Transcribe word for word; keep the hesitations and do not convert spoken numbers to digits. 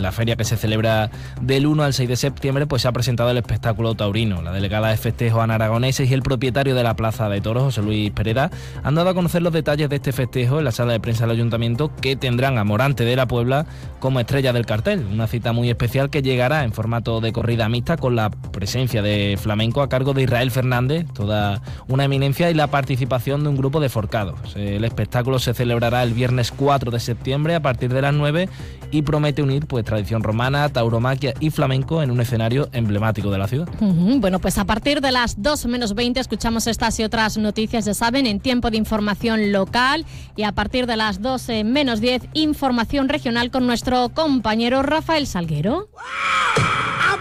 la feria que se celebra del uno al seis de septiembre, pues se ha presentado el espectáculo taurino. La delegada de festejos Ana Aragoneses y el propietario de la Plaza de Toros, José Luis Pereda, han dado a conocer los detalles de este festejo en la sala de prensa del Ayuntamiento, que tendrán a Morante de la Puebla como estrella del cartel. Una cita muy especial que llegará en formato de corrida mixta con la presencia de flamenco a cargo de Israel Fernández, toda una eminencia, y la participación de un grupo de forcados. El espectáculo se celebrará el viernes cuatro de septiembre a partir de las nueve y promete unir pues tradición romana, tauromaquia y flamenco en un escenario emblemático de la ciudad. Uh-huh. Bueno, pues a partir de las dos menos veinte escuchamos estas y otras noticias, ya saben, en tiempo de información local, y a partir de las doce menos diez información regional con nuestro compañero Rafael Salguero.